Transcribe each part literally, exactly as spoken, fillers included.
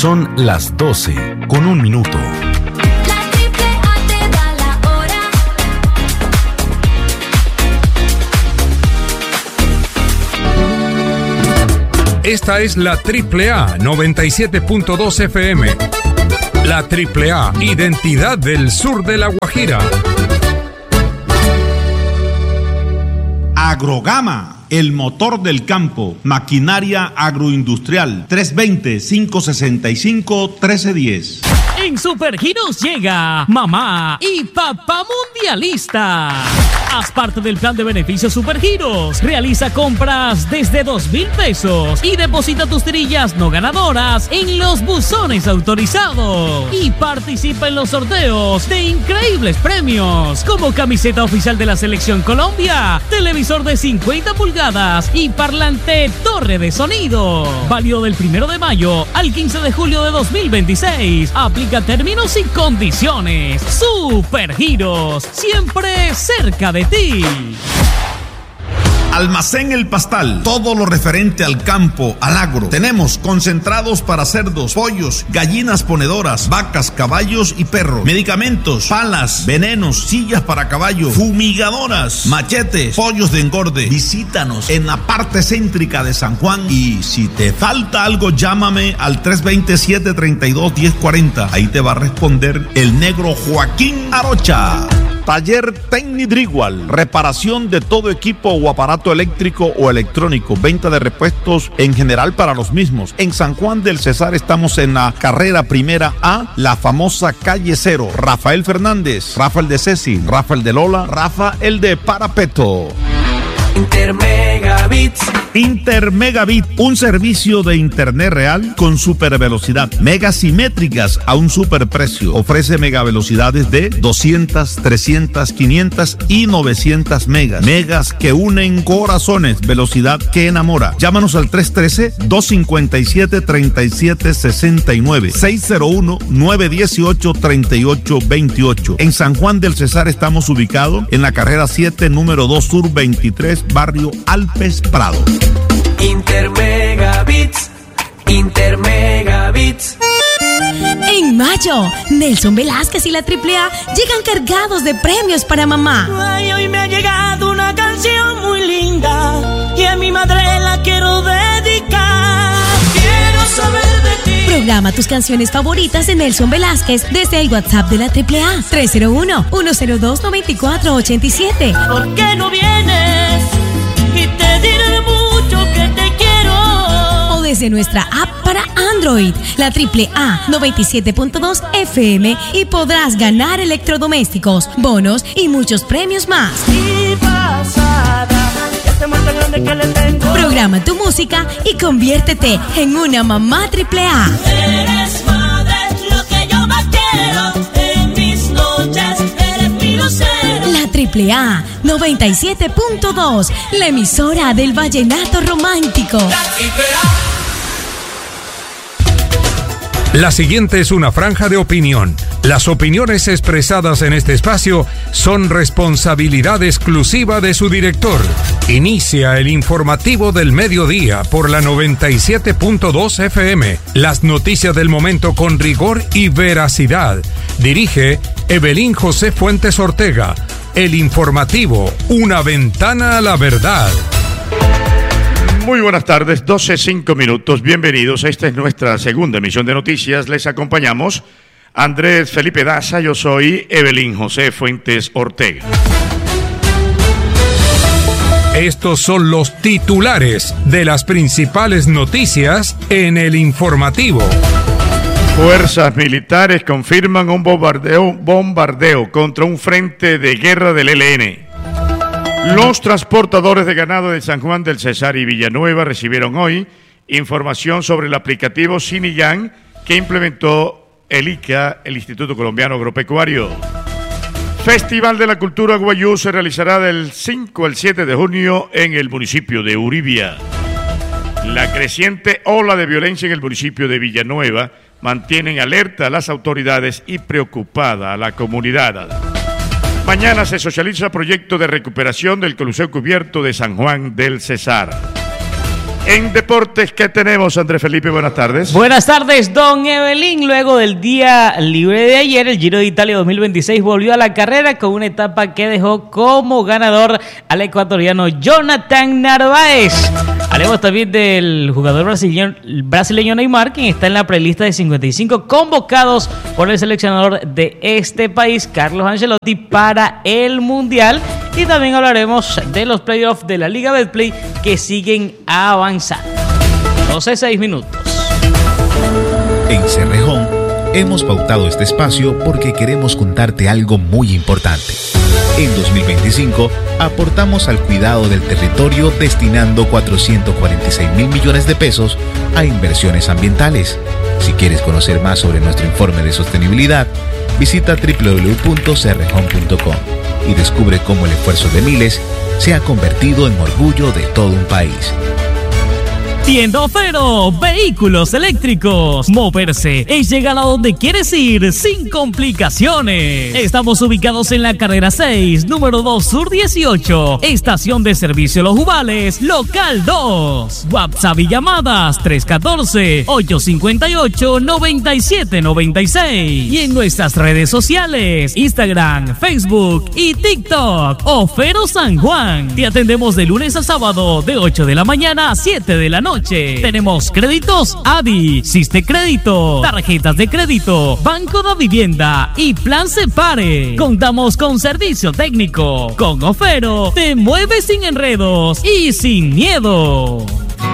Son las doce con un minuto. La triple A te da la hora. Esta es la Triple A noventa y siete punto dos F M. La Triple A, identidad del sur de La Guajira. Agrogama, el motor del campo, maquinaria agroindustrial, tres veinte, cinco sesenta y cinco, trece diez. En Supergiros llega Mamá y Papá Mundialista. Haz parte del plan de beneficios Supergiros. Realiza compras desde dos mil pesos y deposita tus tirillas no ganadoras en los buzones autorizados. Y participa en los sorteos de increíbles premios, como camiseta oficial de la Selección Colombia, televisor de cincuenta pulgadas y parlante torre de sonido. Válido del primero de mayo al quince de julio de dos mil veintiséis. Aplica términos y condiciones. Supergiros, siempre cerca de ti. Almacén El Pastal, todo lo referente al campo, al agro. Tenemos concentrados para cerdos, pollos, gallinas ponedoras, vacas, caballos y perros. Medicamentos, palas, venenos, sillas para caballo, fumigadoras, machetes, pollos de engorde. Visítanos en la parte céntrica de San Juan y si te falta algo, llámame al tres veintisiete, treinta y dos, diez cuarenta. Ahí te va a responder el negro Joaquín Arocha. Taller Tecnidrigual, reparación de todo equipo o aparato eléctrico o electrónico, venta de repuestos en general para los mismos. En San Juan del Cesar estamos en la carrera primera A, la famosa calle Cero. Rafael Fernández, Rafael de Ceci, Rafael de Lola, Rafa el de Parapeto. Intermegabits. Intermegabit, un servicio de internet real con super velocidad, megas simétricas a un super precio. Ofrece megavelocidades de doscientas, trescientas, quinientas y novecientas megas. Megas que unen corazones, velocidad que enamora. Llámanos al tres uno tres, dos cinco siete, tres siete seis nueve, seis cero uno, nueve uno ocho, tres ocho dos ocho. En San Juan del Cesar estamos ubicados en la carrera siete, número dos sur veintitrés, barrio Alpes Prado. Intermegabits, Intermegabits. En mayo, Nelson Velázquez y la Triple A llegan cargados de premios para mamá. Ay, hoy me ha llegado una canción muy linda y a mi madre la quiero dedicar. Quiero saber de ti. Programa tus canciones favoritas de Nelson Velázquez desde el WhatsApp de la Triple A tres cero uno, uno cero dos, nueve cuatro ocho siete. ¿Por qué no vienes? Y te diré mucho que te quiero. O desde nuestra app para Android, la Triple A noventa y siete punto dos F M, y podrás ganar electrodomésticos, bonos y muchos premios más. Y pasada, este amor tan grande que le tengo. Programa tu música y conviértete en una mamá Triple A. Eres madre, lo que yo más quiero. En mis noches eres mi lucero. La Triple A noventa y siete punto dos, la emisora del vallenato romántico. La siguiente es una franja de opinión. Las opiniones expresadas en este espacio son responsabilidad exclusiva de su director. Inicia el informativo del mediodía por la noventa y siete punto dos F M. Las noticias del momento con rigor y veracidad. Dirige Evelyn José Fuentes Ortega. El informativo, una ventana a la verdad. Muy buenas tardes, doce cinco minutos. Bienvenidos. Esta es nuestra segunda emisión de noticias. Les acompañamos Andrés Felipe Daza. Yo soy Evelyn José Fuentes Ortega. Estos son los titulares de las principales noticias en el informativo. Fuerzas militares confirman un bombardeo, bombardeo contra un frente de guerra del E L N. Los transportadores de ganado de San Juan del Cesar y Villanueva recibieron hoy información sobre el aplicativo Sinillán que implementó el I C A, el Instituto Colombiano Agropecuario. Festival de la Cultura Guayú se realizará del cinco al siete de junio en el municipio de Uribia. La creciente ola de violencia en el municipio de Villanueva mantienen alerta a las autoridades y preocupada a la comunidad. Mañana se socializa proyecto de recuperación del Coliseo Cubierto de San Juan del Cesar. En deportes, ¿qué tenemos, Andrés Felipe? Buenas tardes. Buenas tardes, don Evelyn. Luego del día libre de ayer, el Giro de Italia dos mil veintiséis volvió a la carrera con una etapa que dejó como ganador al ecuatoriano Jonathan Narváez. Hablemos también del jugador brasileño, brasileño Neymar, quien está en la prelista de cincuenta y cinco convocados por el seleccionador de este país, Carlos Ancelotti, para el Mundial. Y también hablaremos de los playoffs de la Liga Betplay que siguen avanzando. doce seis minutos. En Cerrejón hemos pautado este espacio porque queremos contarte algo muy importante. En dos mil veinticinco aportamos al cuidado del territorio destinando cuatrocientos cuarenta y seis mil millones de pesos a inversiones ambientales. Si quieres conocer más sobre nuestro informe de sostenibilidad, visita doble u doble u doble u punto cerrejón punto com y descubre cómo el esfuerzo de miles se ha convertido en orgullo de todo un país. Tienda Ofero, vehículos eléctricos. Moverse es llegar a donde quieres ir sin complicaciones. Estamos ubicados en la carrera seis, número dos Sur dieciocho, estación de servicio Los Jubales, local dos. WhatsApp y llamadas tres uno cuatro, ocho cinco ocho, nueve siete nueve seis. Y en nuestras redes sociales, Instagram, Facebook y TikTok, Ofero San Juan. Te atendemos de lunes a sábado de ocho de la mañana a siete de la noche. Tenemos créditos Adi, Siste Crédito, tarjetas de crédito, Banco de Vivienda y Plan Separe. Contamos con servicio técnico. Con Ofero te mueves sin enredos y sin miedo.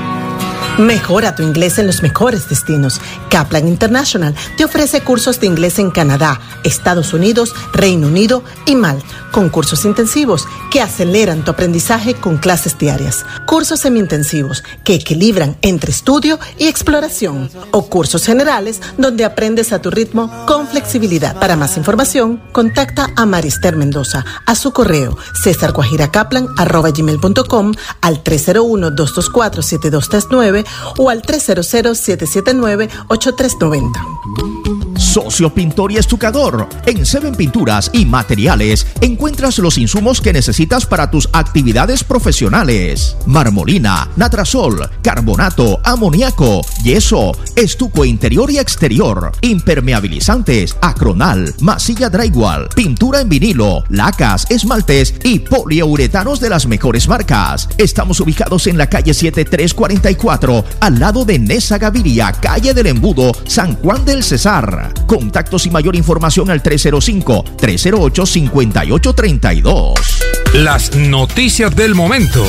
Mejora tu inglés en los mejores destinos. Kaplan International te ofrece cursos de inglés en Canadá, Estados Unidos, Reino Unido y Malta, con cursos intensivos que aceleran tu aprendizaje con clases diarias, cursos semi-intensivos que equilibran entre estudio y exploración, o cursos generales donde aprendes a tu ritmo con flexibilidad. Para más información, contacta a Marister Mendoza a su correo cesarguajiracaplan arroba gmail punto com, al tres cero uno, dos dos cuatro, siete dos tres nueve o al tres cero cero, siete siete nueve, ocho tres nueve cero. Socio Pintor y Estucador. En Seven Pinturas y Materiales encuentras los insumos que necesitas para tus actividades profesionales: marmolina, natrasol, carbonato, amoníaco, yeso, estuco interior y exterior, impermeabilizantes, acronal, masilla drywall, pintura en vinilo, lacas, esmaltes y poliuretanos de las mejores marcas. Estamos ubicados en la calle siete tres cuarenta y cuatro, al lado de Nesa Gaviria, calle del Embudo, San Juan del Cesar. Contactos y mayor información al tres cero cinco, tres cero ocho, cinco ocho tres dos. Las noticias del momento.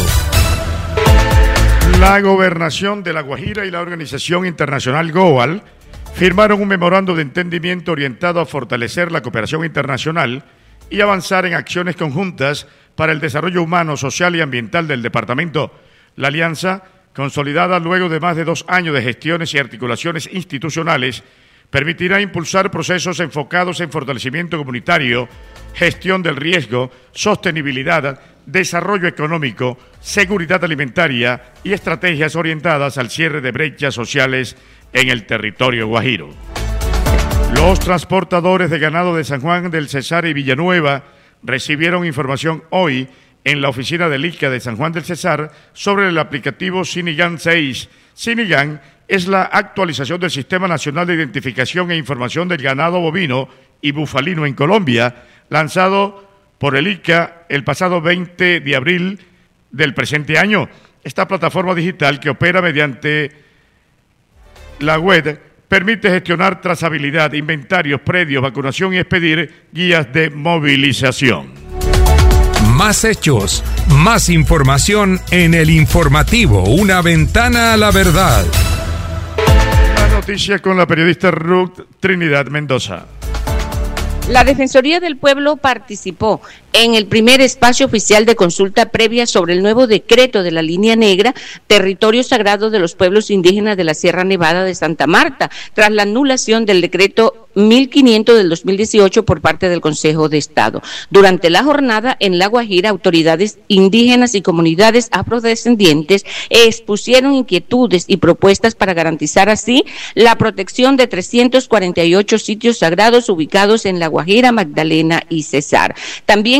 La Gobernación de La Guajira y la Organización Internacional Global firmaron un memorando de entendimiento orientado a fortalecer la cooperación internacional y avanzar en acciones conjuntas para el desarrollo humano, social y ambiental del departamento. La alianza, consolidada luego de más de dos años de gestiones y articulaciones institucionales, permitirá impulsar procesos enfocados en fortalecimiento comunitario, gestión del riesgo, sostenibilidad, desarrollo económico, seguridad alimentaria y estrategias orientadas al cierre de brechas sociales en el territorio guajiro. Los transportadores de ganado de San Juan del Cesar y Villanueva recibieron información hoy en la oficina del I C A de San Juan del Cesar sobre el aplicativo Cinigan seis. Cinigan es la actualización del Sistema Nacional de Identificación e Información del Ganado Bovino y Bufalino en Colombia, lanzado por el I C A el pasado veinte de abril del presente año. Esta plataforma digital, que opera mediante la web, permite gestionar trazabilidad, inventarios, predios, vacunación y expedir guías de movilización. Más hechos, más información en el informativo, una ventana a la verdad. Noticia con la periodista Ruth Trinidad Mendoza. La Defensoría del Pueblo participó en el primer espacio oficial de consulta previa sobre el nuevo decreto de la Línea Negra, territorio sagrado de los pueblos indígenas de la Sierra Nevada de Santa Marta, tras la anulación del decreto mil quinientos del dos mil dieciocho por parte del Consejo de Estado. Durante la jornada en La Guajira, autoridades indígenas y comunidades afrodescendientes expusieron inquietudes y propuestas para garantizar así la protección de trescientos cuarenta y ocho sitios sagrados ubicados en La Guajira, Magdalena y Cesar. También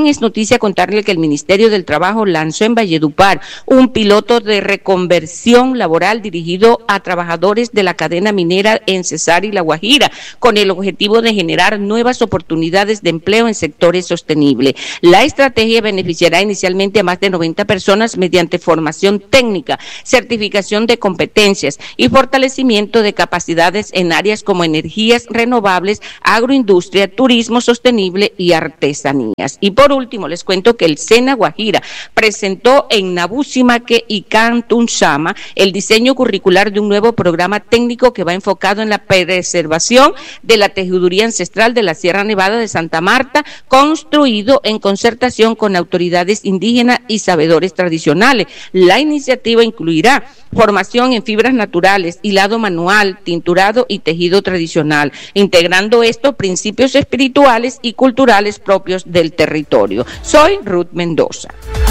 También es noticia contarle que el Ministerio del Trabajo lanzó en Valledupar un piloto de reconversión laboral dirigido a trabajadores de la cadena minera en Cesar y La Guajira, con el objetivo de generar nuevas oportunidades de empleo en sectores sostenibles. La estrategia beneficiará inicialmente a más de noventa personas mediante formación técnica, certificación de competencias y fortalecimiento de capacidades en áreas como energías renovables, agroindustria, turismo sostenible y artesanías. Y por último, les cuento que el SENA Guajira presentó en Nabusimaque y Cantunsama el diseño curricular de un nuevo programa técnico que va enfocado en la preservación de la tejiduría ancestral de la Sierra Nevada de Santa Marta, construido en concertación con autoridades indígenas y sabedores tradicionales. La iniciativa incluirá formación en fibras naturales, hilado manual, tinturado y tejido tradicional, integrando esto principios espirituales y culturales propios del territorio. Soy Ruth Mendoza.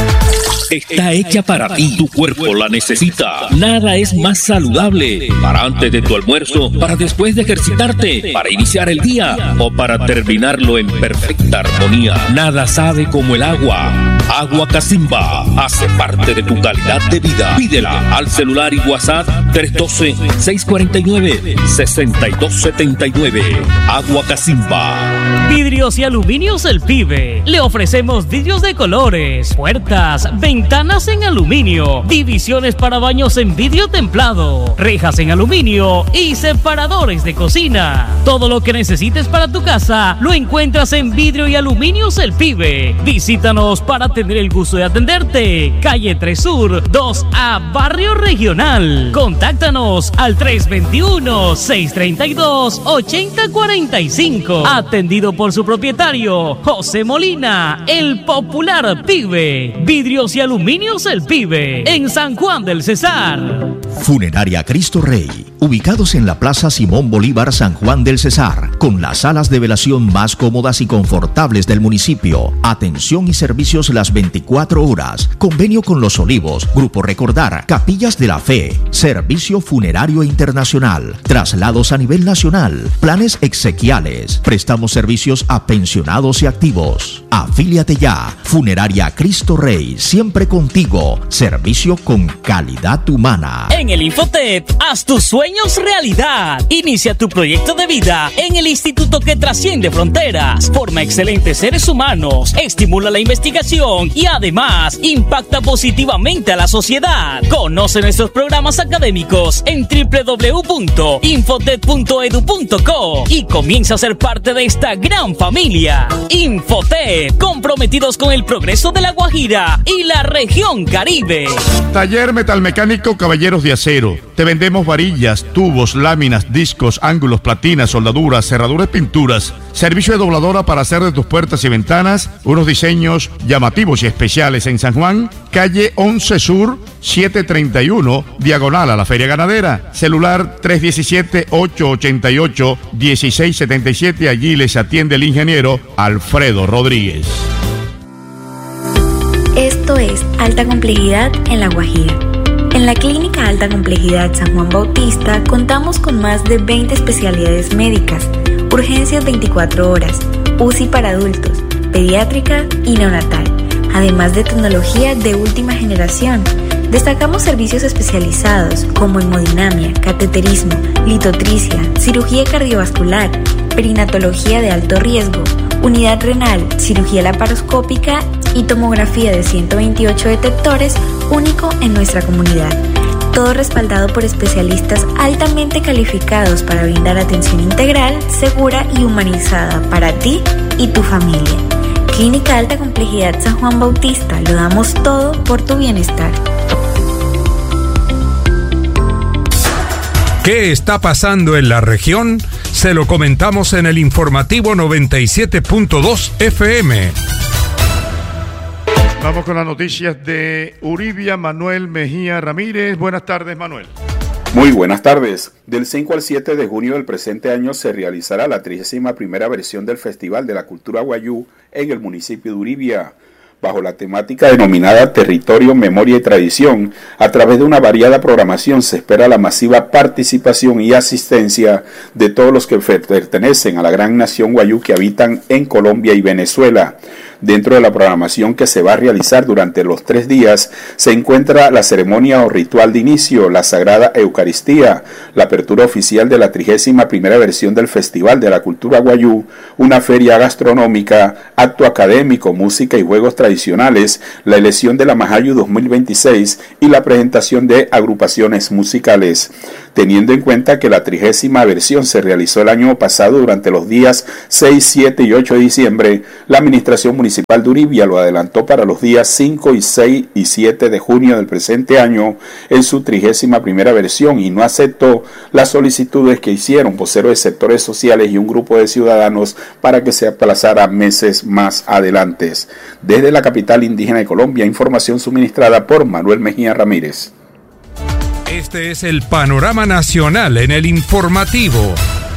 Está hecha para ti, tu cuerpo la necesita. Nada es más saludable para antes de tu almuerzo, para después de ejercitarte, para iniciar el día o para terminarlo en perfecta armonía. Nada sabe como el agua. Agua Casimba hace parte de tu calidad de vida. Pídela al celular y WhatsApp tres uno dos, seis cuatro nueve, seis dos siete nueve. Agua Casimba. Vidrios y Aluminios El Pibe. Le ofrecemos vidrios de colores, puertas, ventanas en aluminio, divisiones para baños en vidrio templado, rejas en aluminio y separadores de cocina. Todo lo que necesites para tu casa lo encuentras en Vidrio y Aluminios El Pibe. Visítanos para tener el gusto de atenderte. Calle tres Sur, dos A, Barrio Regional. Contáctanos al tres dos uno, seis tres dos, ocho cero cuatro cinco. Atendido por su propietario, José Molina, el popular Pibe. Vidrios y Aluminios El Pibe, en San Juan del Cesar. Funeraria Cristo Rey, ubicados en la Plaza Simón Bolívar, San Juan del Cesar, con las salas de velación más cómodas y confortables del municipio. Atención y servicios las veinticuatro horas. Convenio con Los Olivos, Grupo Recordar, Capillas de la Fe, Servicio Funerario Internacional, traslados a nivel nacional, planes exequiales. Prestamos servicios a pensionados y activos. Afíliate ya. Funeraria Cristo Rey, siempre contigo. Servicio con calidad humana. En el Infotep, haz tus sueños realidad. Inicia tu proyecto de vida en el instituto que trasciende fronteras, forma excelentes seres humanos, estimula la investigación y además impacta positivamente a la sociedad. Conoce nuestros programas académicos en doble u doble u doble u punto infotep punto edu punto co y comienza a ser parte de esta gran familia. Infotep, comprometidos con el progreso de La Guajira y la región Caribe. Taller Metalmecánico Caballeros de Acero. Te vendemos varillas, tubos, láminas, discos, ángulos, platinas, soldaduras, cerraduras, pinturas. Servicio de dobladora para hacer de tus puertas y ventanas unos diseños llamativos y especiales en San Juan, calle once Sur, setecientos treinta y uno, diagonal a la Feria Ganadera. Celular tres uno siete, ocho ocho ocho, uno seis siete siete. Allí les atiende el ingeniero Alfredo Rodríguez. Esto es Alta Complejidad en La Guajira. En la Clínica Alta Complejidad San Juan Bautista contamos con más de veinte especialidades médicas, urgencias veinticuatro horas, U C I para adultos, pediátrica y neonatal, además de tecnología de última generación. Destacamos servicios especializados como hemodinamia, cateterismo, litotricia, cirugía cardiovascular, perinatología de alto riesgo, unidad renal, cirugía laparoscópica y tomografía de ciento veintiocho detectores, único en nuestra comunidad. Todo respaldado por especialistas altamente calificados para brindar atención integral, segura y humanizada para ti y tu familia. Clínica Alta Complejidad San Juan Bautista, lo damos todo por tu bienestar. ¿Qué está pasando en la región? Se lo comentamos en el informativo noventa y siete punto dos F M. Vamos con las noticias de Uribia. Manuel Mejía Ramírez. Buenas tardes, Manuel. Muy buenas tardes. Del cinco al siete de junio del presente año se realizará la trigésima primera versión del Festival de la Cultura Wayuu en el municipio de Uribia. Bajo la temática denominada Territorio, Memoria y Tradición, a través de una variada programación se espera la masiva participación y asistencia de todos los que pertenecen a la gran nación wayuu que habitan en Colombia y Venezuela. Dentro de la programación que se va a realizar durante los tres días se encuentra la ceremonia o ritual de inicio, la Sagrada Eucaristía, la apertura oficial de la trigésima primera versión del Festival de la Cultura Guayú, una feria gastronómica, acto académico, música y juegos tradicionales, la elección de la Majayu dos mil veintiséis y la presentación de agrupaciones musicales. Teniendo en cuenta que la trigésima versión se realizó el año pasado durante los días seis, siete y ocho de diciembre, la Administración Municipal de Uribia lo adelantó para los días cinco y seis y siete de junio del presente año en su trigésima primera versión y no aceptó las solicitudes que hicieron voceros de sectores sociales y un grupo de ciudadanos para que se aplazara meses más adelante. Desde la capital indígena de Colombia, información suministrada por Manuel Mejía Ramírez. Este es el panorama nacional en el informativo.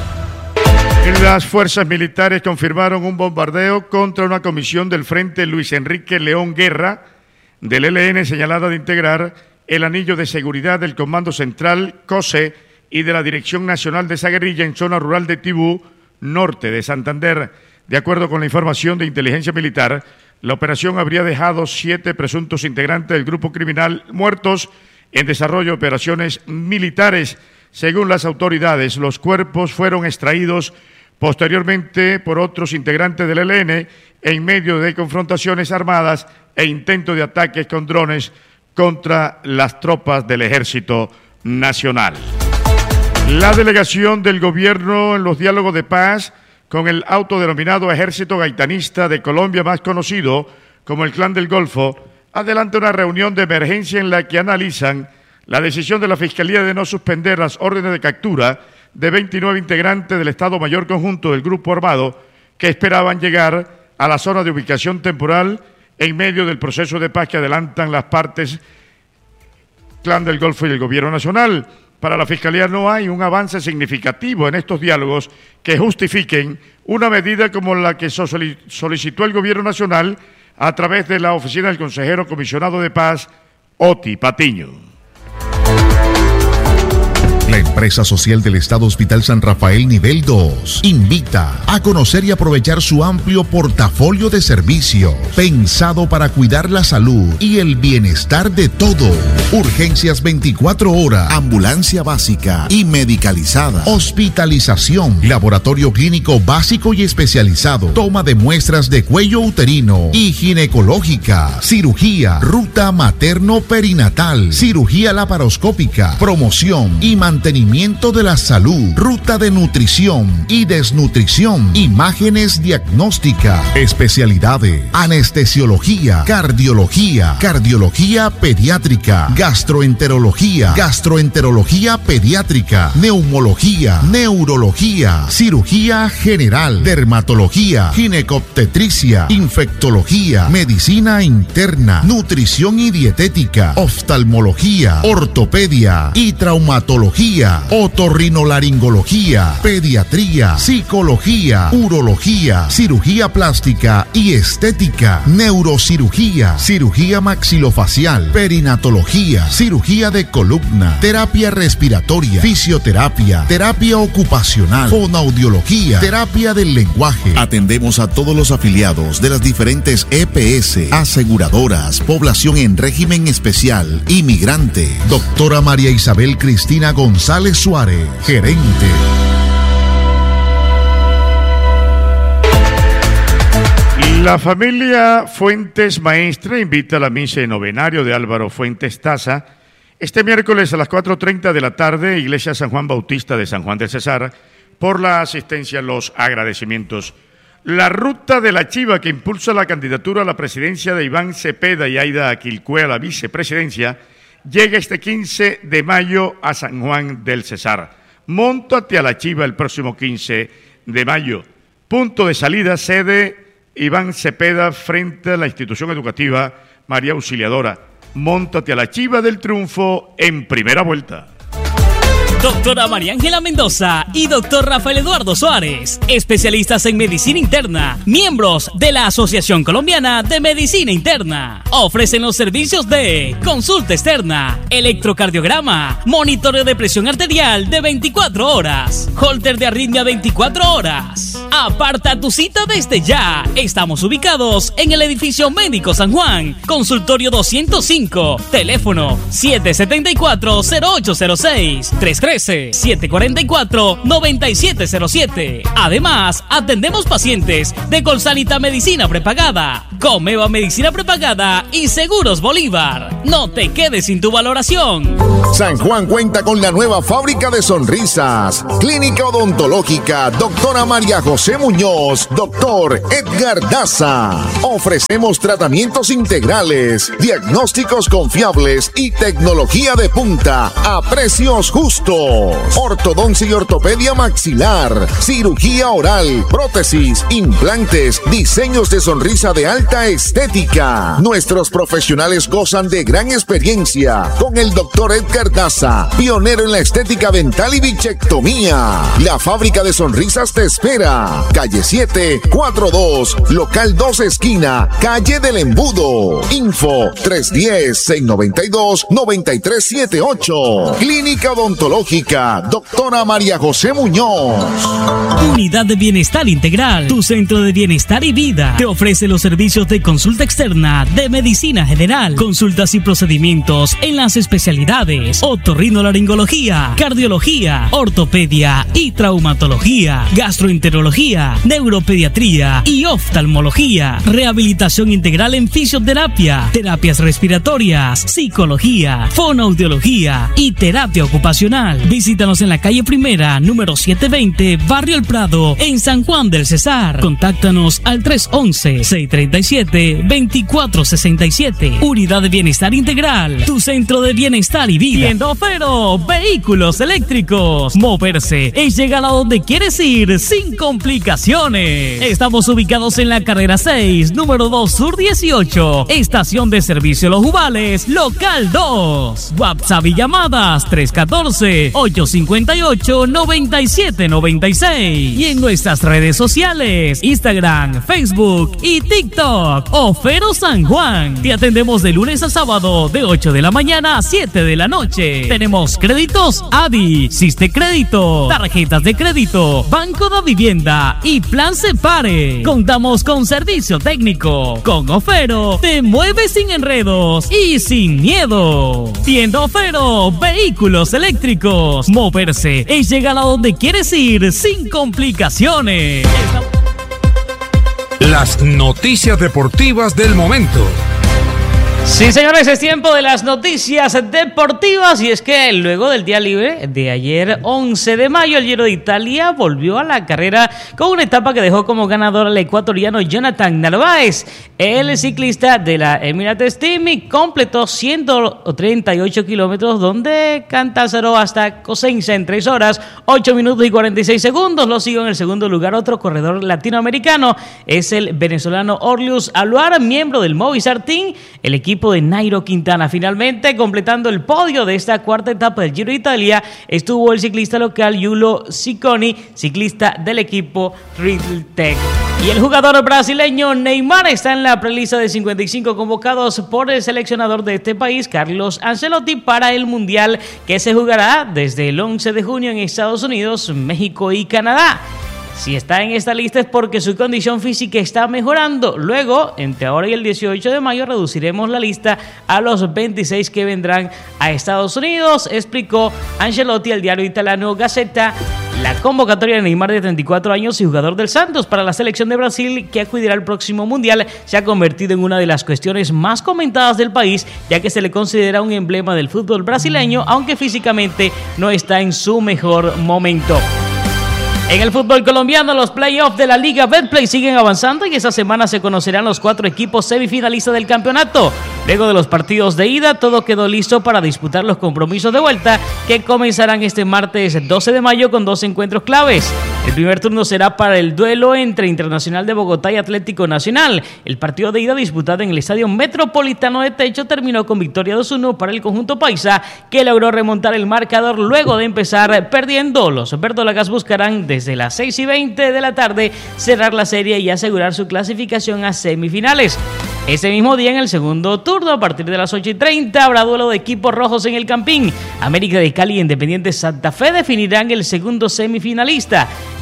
Las fuerzas militares confirmaron un bombardeo contra una comisión del Frente Luis Enrique León Guerra del E L N señalada de integrar el anillo de seguridad del Comando Central COSE y de la Dirección Nacional de esa guerrilla en zona rural de Tibú, norte de Santander. De acuerdo con la información de inteligencia militar, la operación habría dejado siete presuntos integrantes del grupo criminal muertos en desarrollo de operaciones militares. Según las autoridades, los cuerpos fueron extraídos posteriormente por otros integrantes del E L N en medio de confrontaciones armadas e intentos de ataques con drones contra las tropas del Ejército Nacional. La delegación del gobierno en los diálogos de paz con el autodenominado Ejército Gaitanista de Colombia, más conocido como el Clan del Golfo, adelanta una reunión de emergencia en la que analizan la decisión de la Fiscalía de no suspender las órdenes de captura de veintinueve integrantes del Estado Mayor Conjunto del Grupo Armado que esperaban llegar a la zona de ubicación temporal en medio del proceso de paz que adelantan las partes Clan del Golfo y el Gobierno Nacional. Para la Fiscalía no hay un avance significativo en estos diálogos que justifiquen una medida como la que solicitó el Gobierno Nacional a través de la oficina del consejero comisionado de paz, Oti Patiño. La empresa social del Estado Hospital San Rafael Nivel dos invita a conocer y aprovechar su amplio portafolio de servicios pensado para cuidar la salud y el bienestar de todos. Urgencias veinticuatro horas, ambulancia básica y medicalizada, hospitalización, laboratorio clínico básico y especializado, toma de muestras de cuello uterino y ginecológica, cirugía, ruta materno-perinatal, cirugía laparoscópica, promoción y mantenimiento Mantenimiento de la salud, ruta de nutrición y desnutrición, imágenes diagnósticas, especialidades, anestesiología, cardiología, cardiología pediátrica, gastroenterología, gastroenterología pediátrica, neumología, neurología, cirugía general, dermatología, ginecobstetricia, infectología, medicina interna, nutrición y dietética, oftalmología, ortopedia y traumatología, otorrinolaringología, pediatría, psicología, urología, cirugía plástica y estética, neurocirugía, cirugía maxilofacial, perinatología, cirugía de columna, terapia respiratoria, fisioterapia, terapia ocupacional, fonoaudiología, terapia del lenguaje. Atendemos a todos los afiliados de las diferentes E P S, aseguradoras, población en régimen especial, inmigrante. Doctora María Isabel Cristina González González Suárez, gerente. La familia Fuentes Maestre invita a la misa de novenario de Álvaro Fuentes Taza este miércoles a las cuatro y media de la tarde, Iglesia San Juan Bautista de San Juan del Cesar, por la asistencia, los agradecimientos. La ruta de la Chiva que impulsa la candidatura a la presidencia de Iván Cepeda y Aida Aquilcue a la vicepresidencia llega este quince de mayo a San Juan del Cesar. Móntate a la Chiva el próximo quince de mayo. Punto de salida, sede Iván Cepeda frente a la institución educativa María Auxiliadora. Móntate a la Chiva del Triunfo en primera vuelta. Doctora María Ángela Mendoza y doctor Rafael Eduardo Suárez, especialistas en medicina interna, miembros de la Asociación Colombiana de Medicina Interna. Ofrecen los servicios de consulta externa, electrocardiograma, monitoreo de presión arterial de veinticuatro horas, holter de arritmia veinticuatro horas, Aparta tu cita desde ya. Estamos ubicados en el edificio Médico San Juan, consultorio doscientos cinco, teléfono siete siete cuatro, cero ocho cero seis, tres uno tres, siete cuatro cuatro, nueve siete cero siete. Además, atendemos pacientes de Colsanita Medicina Prepagada, Comeva Medicina Prepagada y Seguros Bolívar. No te quedes sin tu valoración. San Juan cuenta con la nueva fábrica de sonrisas, Clínica Odontológica Doctora María José Muñoz, Doctor Edgar Daza. Ofrecemos tratamientos integrales, diagnósticos confiables y tecnología de punta a precios justos. Ortodoncia y ortopedia maxilar, cirugía oral, prótesis, implantes, diseños de sonrisa de alta estética. Nuestros profesionales gozan de gran experiencia con el Doctor Edgar Daza, pionero en la estética dental y bichectomía. La fábrica de sonrisas te espera. Calle siete, cuatro dos, local dos esquina, calle del Embudo. Info tres uno cero, seis nueve dos, nueve tres siete ocho. Clínica Odontológica Doctora María José Muñoz. Unidad de Bienestar Integral, tu centro de bienestar y vida. Te ofrece los servicios de consulta externa, de medicina general, consultas y procedimientos en las especialidades otorrinolaringología, cardiología, ortopedia y traumatología, gastroenterología, neuropediatría y oftalmología, rehabilitación integral en fisioterapia, terapias respiratorias, psicología, fonoaudiología y terapia ocupacional. Visítanos en la calle Primera, número setecientos veinte, Barrio El Prado, en San Juan del Cesar. Contáctanos al tres once, seiscientos treinta y siete, veinticuatro sesenta y siete. Unidad de Bienestar Integral, tu centro de bienestar y vida. Tienda Ofero, vehículos eléctricos. Moverse es llegar a donde quieres ir sin complicaciones. Estamos ubicados en la carrera seis, número dos Sur dieciocho, estación de servicio Los Jubales, local dos. WhatsApp y llamadas tres uno cuatro, ocho cinco ocho, nueve siete nueve seis. Y en nuestras redes sociales, Instagram, Facebook y TikTok, Ofero San Juan. Te atendemos de lunes a sábado de ocho de la mañana a siete de la noche. Tenemos créditos A D I, Siste Crédito, tarjetas de crédito, Banco de Vivienda y Plan Separe. Contamos con servicio técnico. Con Ofero te mueves sin enredos y sin miedo. Tienda Ofero, vehículos eléctricos. Moverse es llegar a donde quieres ir sin complicaciones. Las noticias deportivas del momento. Sí, señores, es tiempo de las noticias deportivas y es que luego del día libre de ayer, once de mayo, el Giro de Italia volvió a la carrera con una etapa que dejó como ganador al ecuatoriano Jonathan Narváez. El ciclista de la Emirates Team completó ciento treinta y ocho kilómetros donde Catanzaro hasta Cosenza en tres horas, ocho minutos y cuarenta y seis segundos. Lo siguió en el segundo lugar otro corredor latinoamericano, es el venezolano Orlius Aluar, miembro del Movistar Team, el equipo de Nairo Quintana. Finalmente, completando el podio de esta cuarta etapa del Giro de Italia, estuvo el ciclista local Giulio Ciccone, ciclista del equipo Triple Tech. Y el jugador brasileño Neymar está en la prelista de cincuenta y cinco convocados por el seleccionador de este país, Carlos Ancelotti, para el Mundial que se jugará desde el once de junio en Estados Unidos, México y Canadá. Si está en esta lista es porque su condición física está mejorando. Luego, entre ahora y el dieciocho de mayo, reduciremos la lista a los veintiséis que vendrán a Estados Unidos, explicó Ancelotti al diario italiano Gazzetta. La convocatoria de Neymar, de treinta y cuatro años y jugador del Santos para la selección de Brasil, que acudirá al próximo Mundial, se ha convertido en una de las cuestiones más comentadas del país, ya que se le considera un emblema del fútbol brasileño, aunque físicamente no está en su mejor momento. En el fútbol colombiano, los playoffs de la Liga Betplay siguen avanzando y esta semana se conocerán los cuatro equipos semifinalistas del campeonato. Luego de los partidos de ida, todo quedó listo para disputar los compromisos de vuelta que comenzarán este martes doce de mayo con dos encuentros claves. El primer turno será para el duelo entre Internacional de Bogotá y Atlético Nacional. El partido de ida disputado en el Estadio Metropolitano de Techo terminó con victoria dos uno para el conjunto paisa, que logró remontar el marcador luego de empezar perdiendo. Los verdolagas buscarán desde las seis y veinte de la tarde cerrar la serie y asegurar su clasificación a semifinales. Ese mismo día, en el segundo turno, a partir de las ocho y treinta, habrá duelo de equipos rojos en el Campín. América de Cali e Independiente Santa Fe definirán el segundo semifinalista.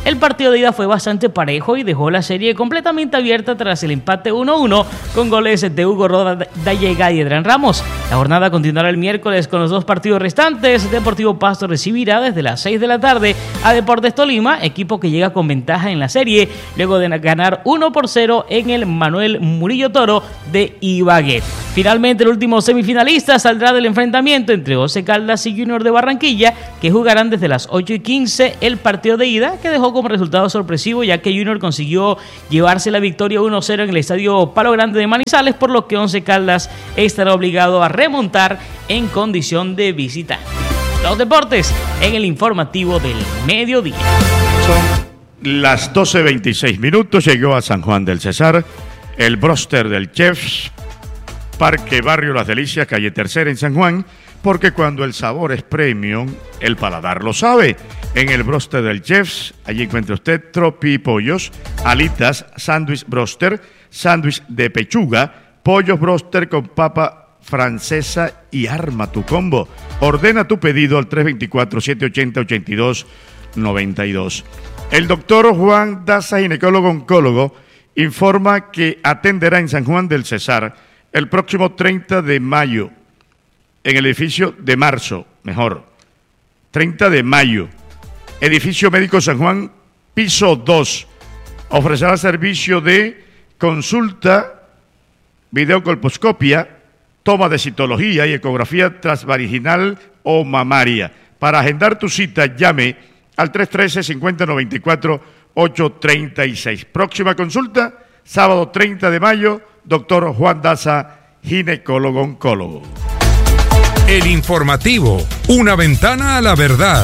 El partido de ida fue bastante parejo y dejó la serie completamente abierta tras el empate uno uno con goles de Hugo Rodallega y Edran Ramos. La jornada continuará el miércoles con los dos partidos restantes. Deportivo Pasto recibirá desde las seis de la tarde a Deportes Tolima, equipo que llega con ventaja en la serie luego de ganar uno por cero en el Manuel Murillo Toro de Ibagué. Finalmente, el último semifinalista saldrá del enfrentamiento entre Once Caldas y Junior de Barranquilla, que jugarán desde las ocho y quince el partido de ida, que dejó como resultado sorpresivo, ya que Junior consiguió llevarse la victoria uno cero en el estadio Palo Grande de Manizales, por lo que Once Caldas estará obligado a remontar en condición de visitante. Los deportes en el informativo del mediodía. Son las doce veintiséis minutos, llegó a San Juan del Cesar el bróster del Chefs, Parque Barrio Las Delicias, calle Tercera en San Juan, porque cuando el sabor es premium, el paladar lo sabe. En el bróster del Chefs, allí encuentra usted tropi pollos, alitas, sándwich bróster, sándwich de pechuga, pollos bróster con papa francesa y arma tu combo. Ordena tu pedido al tres dos cuatro, siete ocho cero, ocho dos nueve dos. El doctor Juan Daza, ginecólogo oncólogo, informa que atenderá en San Juan del Cesar el próximo treinta de mayo, en el edificio de marzo, mejor, treinta de mayo, edificio médico San Juan, piso dos. Ofrecerá servicio de consulta, videocolposcopia, toma de citología y ecografía transvaginal o mamaria. Para agendar tu cita, llame al tres uno tres, cinco cero nueve cuatro, ocho tres seis. Próxima consulta, sábado treinta de mayo, doctor Juan Daza, ginecólogo oncólogo. El informativo, una ventana a la verdad.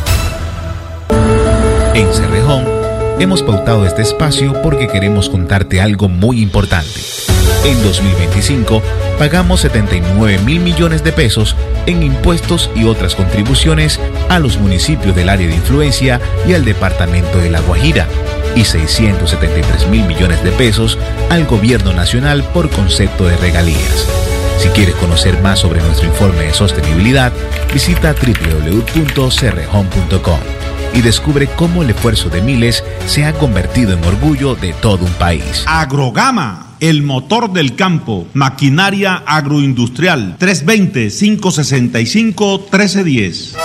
En Cerrejón hemos pautado este espacio porque queremos contarte algo muy importante. En dos mil veinticinco pagamos setenta y nueve mil millones de pesos en impuestos y otras contribuciones a los municipios del área de influencia y al departamento de La Guajira, y seiscientos setenta y tres mil millones de pesos al gobierno nacional por concepto de regalías. Si quieres conocer más sobre nuestro informe de sostenibilidad, visita doble u doble u doble u punto cerrejón punto com y descubre cómo el esfuerzo de miles se ha convertido en orgullo de todo un país. Agrogama, el motor del campo, maquinaria agroindustrial, tres dos cero, cinco seis cinco, uno tres uno cero.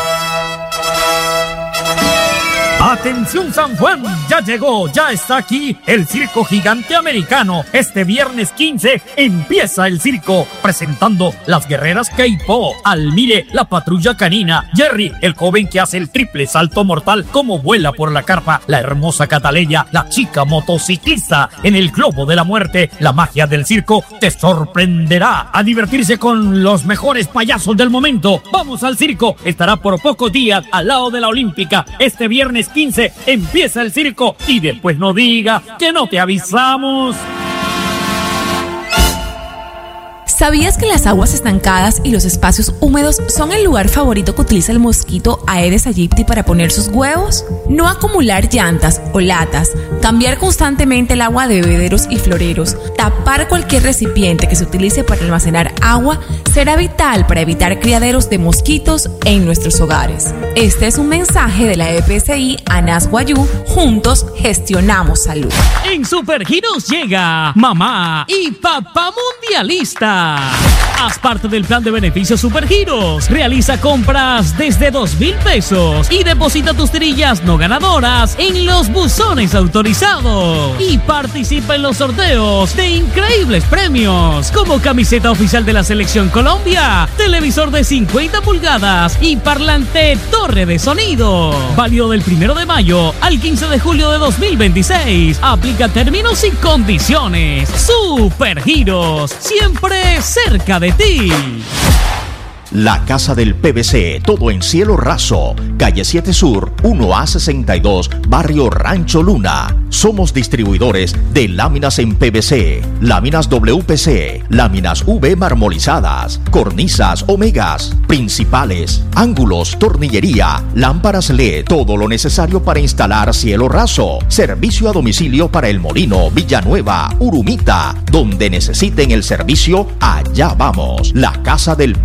Atención San Juan, ya llegó, ya está aquí el Circo Gigante Americano. Este viernes quince empieza el circo, presentando las guerreras K-Po, Almire, la patrulla canina, Jerry, el joven que hace el triple salto mortal como vuela por la carpa, la hermosa Cataleya, la chica motociclista en el globo de la muerte. La magia del circo te sorprenderá. A divertirse con los mejores payasos del momento. Vamos al circo, estará por pocos días al lado de la Olímpica. Este viernes quince empieza el circo y después no diga que no te avisamos. ¿Sabías que las aguas estancadas y los espacios húmedos son el lugar favorito que utiliza el mosquito Aedes aegypti para poner sus huevos? No acumular llantas o latas, cambiar constantemente el agua de bebederos y floreros, tapar cualquier recipiente que se utilice para almacenar agua será vital para evitar criaderos de mosquitos en nuestros hogares. Este es un mensaje de la E P S I ANAS Guayú. Juntos gestionamos salud. En Supergiros llega Mamá y Papá Mundialista. Haz parte del plan de beneficios Supergiros. Realiza compras desde dos mil pesos y deposita tus tirillas no ganadoras en los buzones autorizados. Y participa en los sorteos de increíbles premios, como camiseta oficial de la Selección Colombia, televisor de cincuenta pulgadas y parlante torre de sonido. Válido del primero de mayo al quince de julio de dos mil veintiséis. Aplica términos y condiciones. Supergiros, siempre cerca de ti. La Casa del P V C, todo en cielo raso, calle siete Sur, uno A sesenta y dos, barrio Rancho Luna. Somos distribuidores de láminas en P V C, láminas W P C, láminas U V marmolizadas, cornisas Omegas, principales, ángulos, tornillería, lámparas L E D, todo lo necesario para instalar cielo raso. Servicio a domicilio para El Molino, Villanueva, Urumita. Donde necesiten el servicio, allá vamos. La Casa del P V C.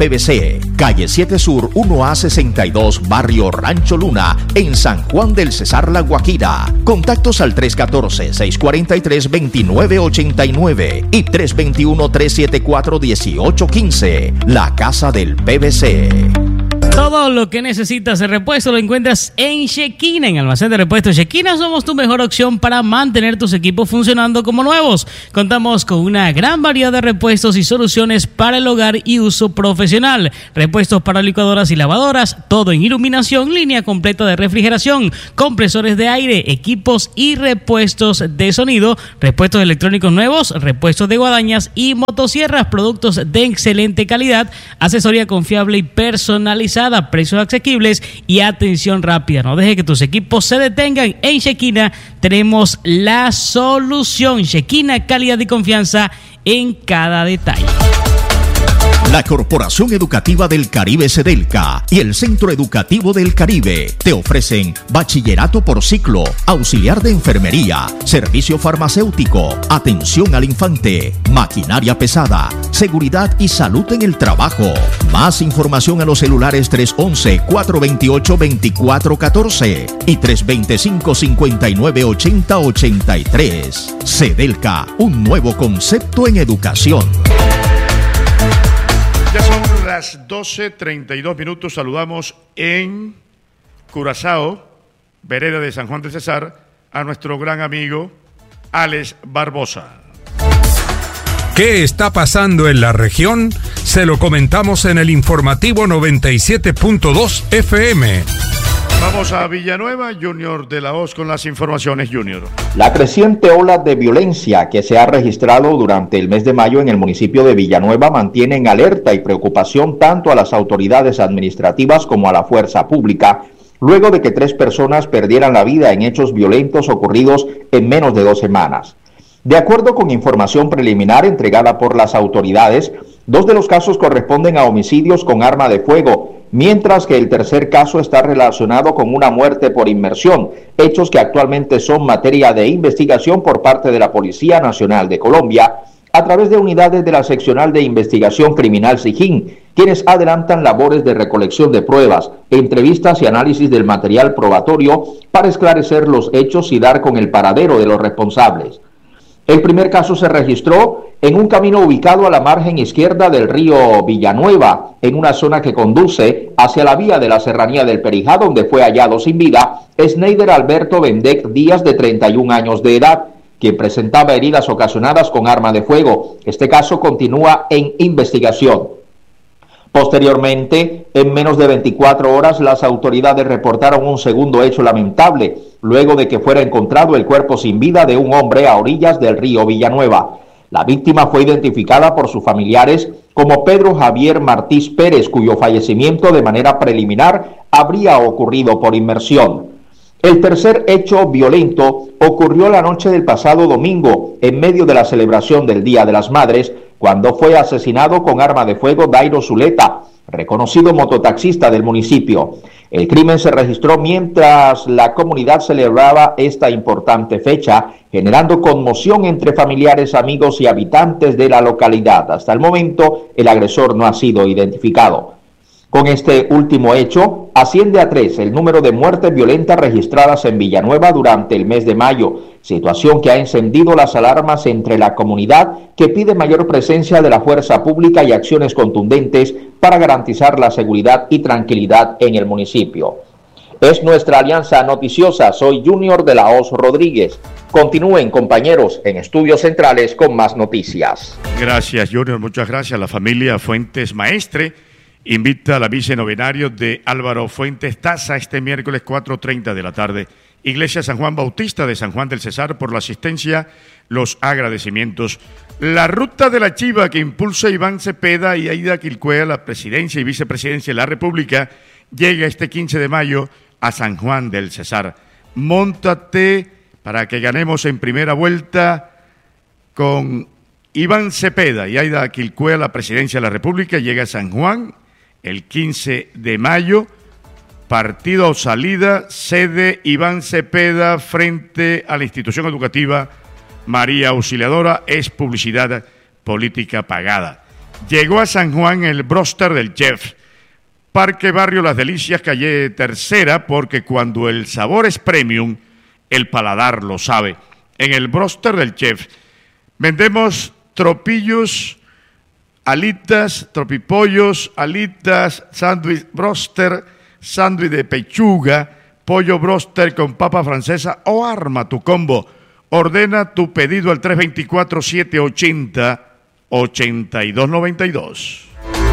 Caribe. Calle siete Sur, uno A sesenta y dos, Barrio Rancho Luna, en San Juan del Cesar, La Guajira. Contactos al tres uno cuatro, seis cuatro tres, dos nueve ocho nueve y tres dos uno, tres siete cuatro, uno ocho uno cinco. La Casa del P V C. Todo lo que necesitas de repuesto lo encuentras en Shekina, en Almacén de Repuestos Shekina. Somos tu mejor opción para mantener tus equipos funcionando como nuevos. Contamos con una gran variedad de repuestos y soluciones para el hogar y uso profesional. Repuestos para licuadoras y lavadoras, todo en iluminación, línea completa de refrigeración, compresores de aire, equipos y repuestos de sonido, repuestos electrónicos nuevos, repuestos de guadañas y motosierras, productos de excelente calidad, asesoría confiable y personalizada, precios asequibles y atención rápida. No deje que tus equipos se detengan. En Shekina tenemos la solución. Shekina, calidad y confianza en cada detalle. La Corporación Educativa del Caribe Sedelca y el Centro Educativo del Caribe te ofrecen bachillerato por ciclo, auxiliar de enfermería, servicio farmacéutico, atención al infante, maquinaria pesada, seguridad y salud en el trabajo. Más información a los celulares tres once, cuatro veintiocho, veinticuatro catorce y tres veinticinco, cincuenta y nueve, ochenta, ochenta y tres. Sedelca, un nuevo concepto en educación. Ya son las doce treinta y dos minutos. Saludamos en Curazao, vereda de San Juan del Cesar, a nuestro gran amigo Alex Barbosa. ¿Qué está pasando en la región? Se lo comentamos en el informativo noventa y siete punto dos F M. Vamos a Villanueva, Junior de la Hoz con las informaciones, Junior. La creciente ola de violencia que se ha registrado durante el mes de mayo en el municipio de Villanueva mantiene en alerta y preocupación tanto a las autoridades administrativas como a la fuerza pública, luego de que tres personas perdieran la vida en hechos violentos ocurridos en menos de dos semanas. De acuerdo con información preliminar entregada por las autoridades, dos de los casos corresponden a homicidios con arma de fuego, mientras que el tercer caso está relacionado con una muerte por inmersión, hechos que actualmente son materia de investigación por parte de la Policía Nacional de Colombia, a través de unidades de la Seccional de Investigación Criminal SIGIN, quienes adelantan labores de recolección de pruebas, entrevistas y análisis del material probatorio para esclarecer los hechos y dar con el paradero de los responsables. El primer caso se registró en un camino ubicado a la margen izquierda del río Villanueva, en una zona que conduce hacia la vía de la Serranía del Perijá, donde fue hallado sin vida Sneider Alberto Bendec Díaz, de treinta y un años de edad, quien presentaba heridas ocasionadas con arma de fuego. Este caso continúa en investigación. Posteriormente, en menos de veinticuatro horas, las autoridades reportaron un segundo hecho lamentable, luego de que fuera encontrado el cuerpo sin vida de un hombre a orillas del río Villanueva. La víctima fue identificada por sus familiares como Pedro Javier Martínez Pérez, cuyo fallecimiento de manera preliminar habría ocurrido por inmersión. El tercer hecho violento ocurrió la noche del pasado domingo, en medio de la celebración del Día de las Madres, cuando fue asesinado con arma de fuego Dairo Zuleta, reconocido mototaxista del municipio. El crimen se registró mientras la comunidad celebraba esta importante fecha, generando conmoción entre familiares, amigos y habitantes de la localidad. Hasta el momento, el agresor no ha sido identificado. Con este último hecho, asciende a tres el número de muertes violentas registradas en Villanueva durante el mes de mayo, situación que ha encendido las alarmas entre la comunidad, que pide mayor presencia de la fuerza pública y acciones contundentes para garantizar la seguridad y tranquilidad en el municipio. Es nuestra alianza noticiosa. Soy Junior de la Hoz Rodríguez. Continúen, compañeros, en Estudios Centrales con más noticias. Gracias, Junior. Muchas gracias. La familia Fuentes Maestre invita a la vicenovenario de Álvaro Fuentes Taza este miércoles cuatro treinta de la tarde. Iglesia San Juan Bautista de San Juan del Cesar, por la asistencia, los agradecimientos. La ruta de la Chiva que impulsa Iván Cepeda y Aida Quilcué a la presidencia y vicepresidencia de la República llega este quince de mayo a San Juan del Cesar. Móntate para que ganemos en primera vuelta con Iván Cepeda y Aida Quilcué a la presidencia de la República. Llega a San Juan el quince de mayo, partido o salida, sede Iván Cepeda frente a la institución educativa María Auxiliadora, es publicidad política pagada. Llegó a San Juan el bróster del chef Parque Barrio Las Delicias, calle Tercera, porque cuando el sabor es premium, el paladar lo sabe. En el broster del chef vendemos tropillos, alitas, tropipollos, alitas, sándwich broster, sándwich de pechuga, pollo broster con papa francesa o arma tu combo. Ordena tu pedido al tres dos cuatro, siete ocho cero, ocho dos nueve dos.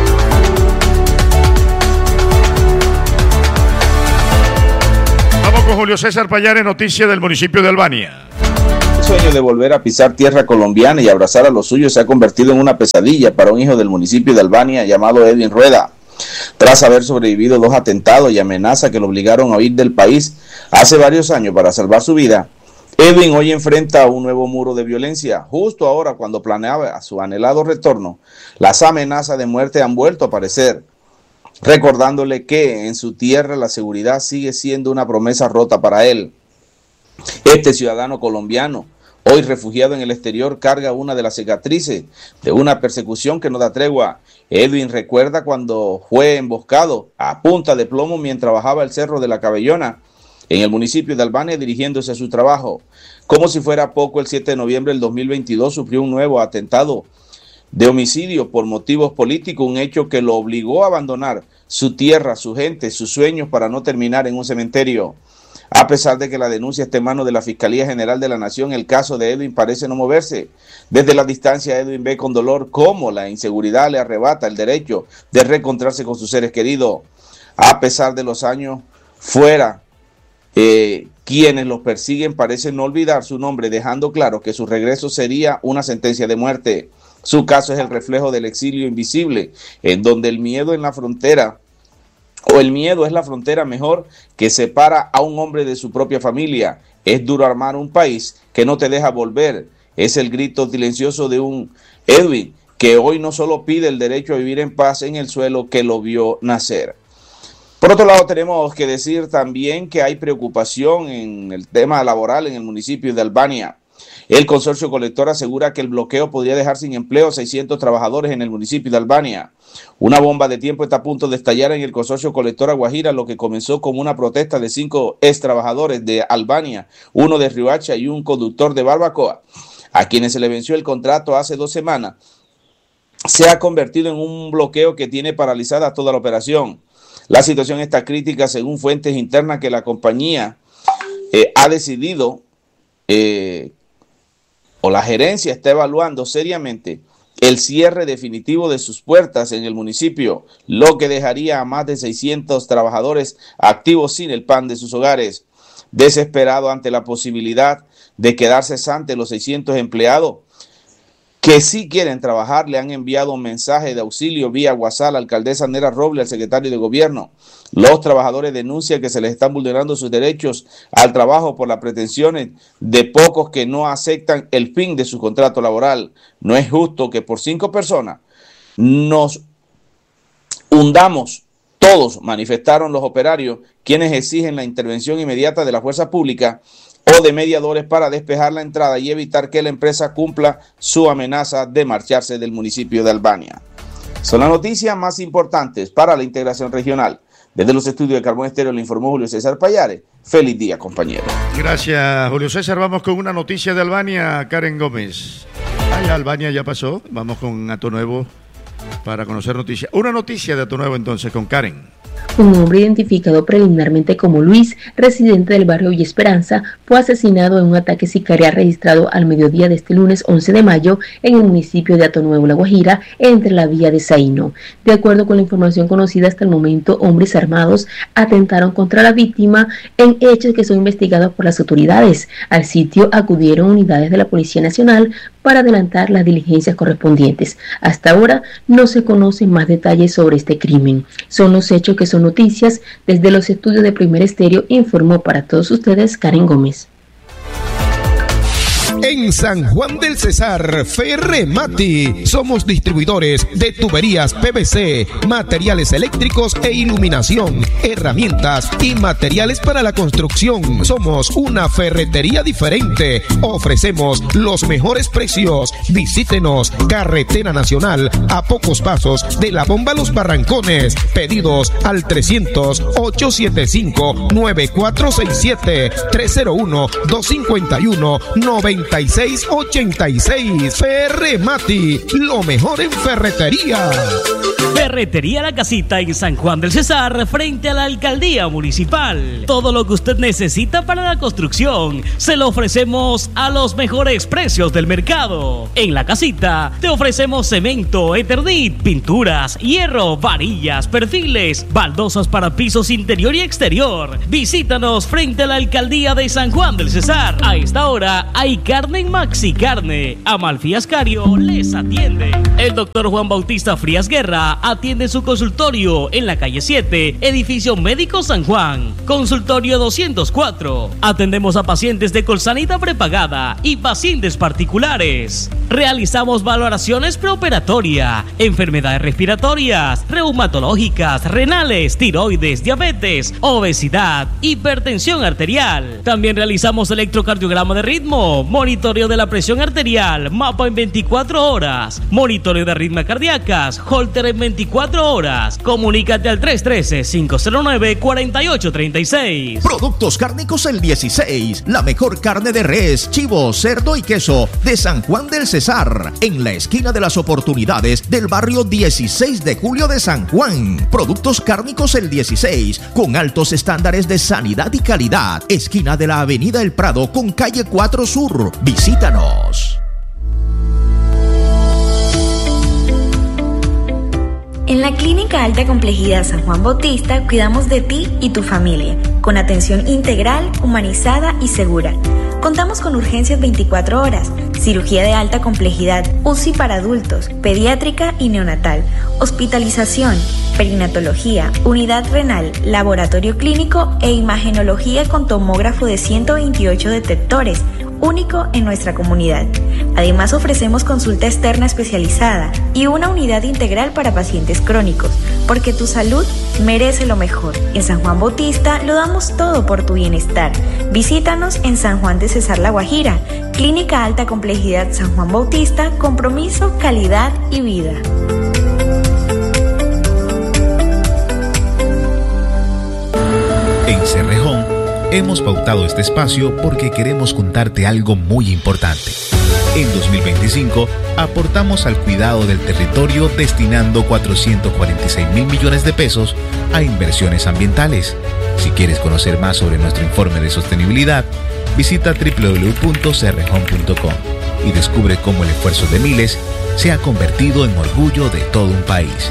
Vamos con Julio César Payares, noticia del municipio de Albania. El sueño de volver a pisar tierra colombiana y abrazar a los suyos se ha convertido en una pesadilla para un hijo del municipio de Albania llamado Edwin Rueda. Tras haber sobrevivido dos atentados y amenazas que lo obligaron a huir del país hace varios años para salvar su vida, Edwin hoy enfrenta un nuevo muro de violencia. Justo ahora, cuando planeaba su anhelado retorno, las amenazas de muerte han vuelto a aparecer, recordándole que en su tierra la seguridad sigue siendo una promesa rota para él. Este ciudadano colombiano, hoy refugiado en el exterior, carga una de las cicatrices de una persecución que no da tregua. Edwin recuerda cuando fue emboscado a punta de plomo mientras bajaba el Cerro de la Cabellona, en el municipio de Albania, dirigiéndose a su trabajo. Como si fuera poco, el siete de noviembre del dos mil veintidós sufrió un nuevo atentado de homicidio por motivos políticos, un hecho que lo obligó a abandonar su tierra, su gente, sus sueños para no terminar en un cementerio. A pesar de que la denuncia está en manos de la Fiscalía General de la Nación, el caso de Edwin parece no moverse. Desde la distancia, Edwin ve con dolor cómo la inseguridad le arrebata el derecho de reencontrarse con sus seres queridos. A pesar de los años fuera, Eh, quienes los persiguen parecen no olvidar su nombre, dejando claro que su regreso sería una sentencia de muerte. Su caso es el reflejo del exilio invisible, en donde el miedo en la frontera, o el miedo es la frontera mejor que separa a un hombre de su propia familia. Es duro armar un país que no te deja volver. Es el grito silencioso de un Edwin que hoy no solo pide el derecho a vivir en paz en el suelo que lo vio nacer. Por otro lado, tenemos que decir también que hay preocupación en el tema laboral en el municipio de Albania. El consorcio colector asegura que el bloqueo podría dejar sin empleo a seiscientos trabajadores en el municipio de Albania. Una bomba de tiempo está a punto de estallar en el consorcio colector Aguajira, lo que comenzó como una protesta de cinco ex trabajadores de Albania, uno de Riohacha y un conductor de Barbacoa, a quienes se le venció el contrato hace dos semanas. Se ha convertido en un bloqueo que tiene paralizada toda la operación. La situación está crítica según fuentes internas que la compañía eh, ha decidido eh, o la gerencia está evaluando seriamente el cierre definitivo de sus puertas en el municipio, lo que dejaría a más de seiscientos trabajadores activos sin el pan de sus hogares. Desesperado ante la posibilidad de quedar cesante los seiscientos empleados que sí quieren trabajar, le han enviado un mensaje de auxilio vía WhatsApp a la alcaldesa Nera Robles, al secretario de gobierno. Los trabajadores denuncian que se les están vulnerando sus derechos al trabajo por las pretensiones de pocos que no aceptan el fin de su contrato laboral. No es justo que por cinco personas nos hundamos todos, manifestaron los operarios, quienes exigen la intervención inmediata de la fuerza pública o de mediadores para despejar la entrada y evitar que la empresa cumpla su amenaza de marcharse del municipio de Albania. Son las noticias más importantes para la integración regional. Desde los estudios de Carbón Estéreo le informó Julio César Payares. Feliz día, compañero. Gracias, Julio César. Vamos con una noticia de Albania, Karen Gómez. Ah, Albania ya pasó. Vamos con Ato Nuevo para conocer noticias. Una noticia de Ato Nuevo entonces con Karen. Un hombre identificado preliminarmente como Luis, residente del barrio Villa Esperanza, fue asesinado en un ataque sicarial registrado al mediodía de este lunes once de mayo en el municipio de Ato Nuevo, La Guajira, entre la vía de Zaino. De acuerdo con la información conocida hasta el momento, hombres armados atentaron contra la víctima en hechos que son investigados por las autoridades. Al sitio acudieron unidades de la Policía Nacional para adelantar las diligencias correspondientes. Hasta ahora no se conocen más detalles sobre este crimen. Son los hechos que son noticias. Desde los estudios de Primer Estéreo informó para todos ustedes Karen Gómez. En San Juan del Cesar, Ferremati. Somos distribuidores de tuberías P V C, materiales eléctricos e iluminación, herramientas y materiales para la construcción. Somos una ferretería diferente. Ofrecemos los mejores precios. Visítenos, Carretera Nacional, a pocos pasos de la bomba Los Barrancones. Pedidos al trescientos, ochocientos setenta y cinco, noventa y cuatro sesenta y siete, trescientos uno, doscientos cincuenta y uno, noventa y seis ochenta y seis. Ferremati, lo mejor en ferretería. Ferretería La Casita en San Juan del Cesar, frente a la Alcaldía Municipal. Todo lo que usted necesita para la construcción se lo ofrecemos a los mejores precios del mercado. En La Casita te ofrecemos cemento, Eternit, pinturas, hierro, varillas, perfiles, baldosas para pisos interior y exterior. Visítanos frente a la Alcaldía de San Juan del Cesar. A esta hora hay carne en Maxi Carne. Amalfi Ascario les atiende. El doctor Juan Bautista Frías Guerra atiende su consultorio en la calle siete, edificio Médico San Juan, consultorio doscientos cuatro. Atendemos a pacientes de Colsanita prepagada y pacientes particulares. Realizamos valoraciones preoperatoria, enfermedades respiratorias, reumatológicas, renales, tiroides, diabetes, obesidad, hipertensión arterial. También realizamos electrocardiograma de ritmo, monitoreo de la presión arterial, mapa en veinticuatro horas, monitoreo de arritmias cardíacas, holter en veinticuatro horas. Comunícate al tres uno tres, cinco cero nueve, cuatro ocho tres seis. Productos Cárnicos El dieciséis, la mejor carne de res, chivo, cerdo y queso de San Juan del Cesar, en la esquina de las oportunidades del barrio dieciséis de julio de San Juan. Productos Cárnicos El dieciséis, con altos estándares de sanidad y calidad, esquina de la avenida El Prado con calle cuatro Sur. Visítanos. En la Clínica Alta Complejidad San Juan Bautista cuidamos de ti y tu familia, con atención integral, humanizada y segura. Contamos con urgencias veinticuatro horas, cirugía de alta complejidad, U C I para adultos, pediátrica y neonatal, hospitalización, perinatología, unidad renal, laboratorio clínico e imagenología con tomógrafo de ciento veintiocho detectores, único en nuestra comunidad. Además ofrecemos consulta externa especializada y una unidad integral para pacientes crónicos, porque tu salud merece lo mejor. En San Juan Bautista lo damos todo por tu bienestar. Visítanos en San Juan de Cesar La Guajira, Clínica Alta Complejidad San Juan Bautista, compromiso, calidad y vida. En Cerrejón hemos pautado este espacio porque queremos contarte algo muy importante. En dos mil veinticinco aportamos al cuidado del territorio destinando cuatrocientos cuarenta y seis mil millones de pesos a inversiones ambientales. Si quieres conocer más sobre nuestro informe de sostenibilidad, visita doble u doble u doble u punto cerrejón punto com y descubre cómo el esfuerzo de miles se ha convertido en orgullo de todo un país.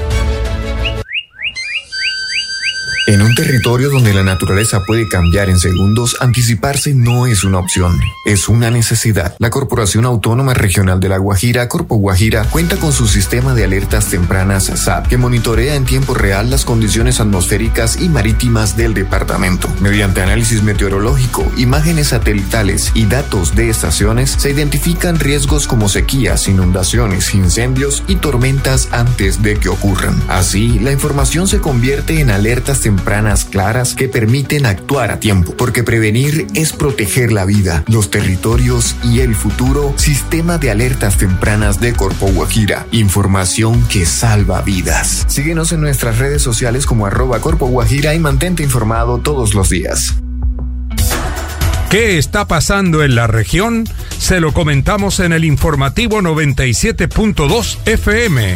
En un territorio donde la naturaleza puede cambiar en segundos, anticiparse no es una opción, es una necesidad. La Corporación Autónoma Regional de La Guajira, Corpo Guajira, cuenta con su sistema de alertas tempranas S A T, que monitorea en tiempo real las condiciones atmosféricas y marítimas del departamento. Mediante análisis meteorológico, imágenes satelitales y datos de estaciones, se identifican riesgos como sequías, inundaciones, incendios y tormentas antes de que ocurran. Así, la información se convierte en alertas tempranas tempranas claras que permiten actuar a tiempo, porque prevenir es proteger la vida, los territorios y el futuro. Sistema de alertas tempranas de Corpo Guajira, información que salva vidas. Síguenos en nuestras redes sociales como arroba Corpo Guajira y mantente informado todos los días. ¿Qué está pasando en la región? Se lo comentamos en el informativo noventa y siete punto dos F M.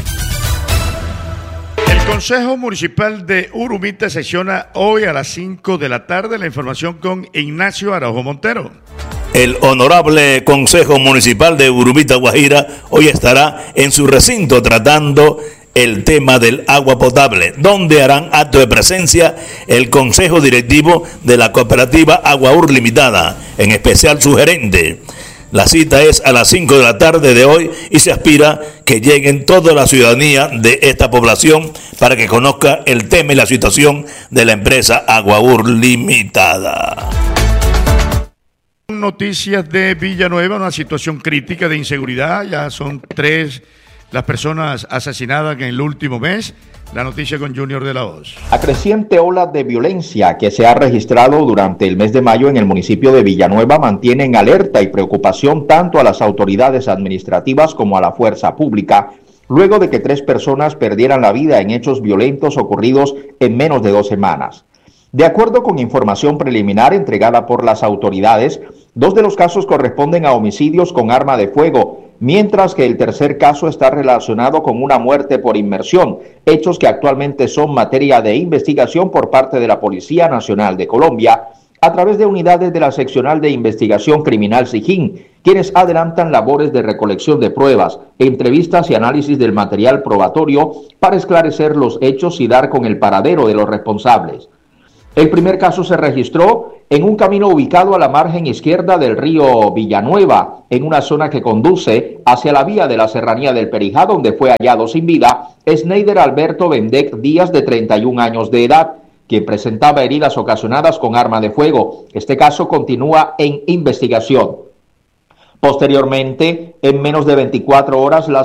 El Consejo Municipal de Urumita sesiona hoy a las cinco de la tarde. La información con Ignacio Araujo Montero. El honorable Consejo Municipal de Urumita, Guajira, hoy estará en su recinto tratando el tema del agua potable, donde harán acto de presencia el Consejo Directivo de la Cooperativa Aguaur Limitada, en especial su gerente. La cita es a las cinco de la tarde de hoy y se aspira que lleguen toda la ciudadanía de esta población para que conozca el tema y la situación de la empresa Aguaur Limitada. noticias de Villanueva, una situación crítica de inseguridad. Ya son tres las personas asesinadas en el último mes. La noticia con Junior de la Hoz. La creciente ola de violencia que se ha registrado durante el mes de mayo en el municipio de Villanueva mantiene en alerta y preocupación tanto a las autoridades administrativas como a la fuerza pública, luego de que tres personas perdieran la vida en hechos violentos ocurridos en menos de dos semanas. De acuerdo con información preliminar entregada por las autoridades, dos de los casos corresponden a homicidios con arma de fuego, mientras que el tercer caso está relacionado con una muerte por inmersión, hechos que actualmente son materia de investigación por parte de la Policía Nacional de Colombia, a través de unidades de la Seccional de Investigación Criminal SIJIN, quienes adelantan labores de recolección de pruebas, entrevistas y análisis del material probatorio para esclarecer los hechos y dar con el paradero de los responsables. El primer caso se registró en un camino ubicado a la margen izquierda del río Villanueva, en una zona que conduce hacia la vía de la Serranía del Perijá, donde fue hallado sin vida Sneider Alberto Bendec Díaz, de treinta y un años de edad, quien presentaba heridas ocasionadas con arma de fuego. Este caso continúa en investigación. Posteriormente, en menos de veinticuatro horas, las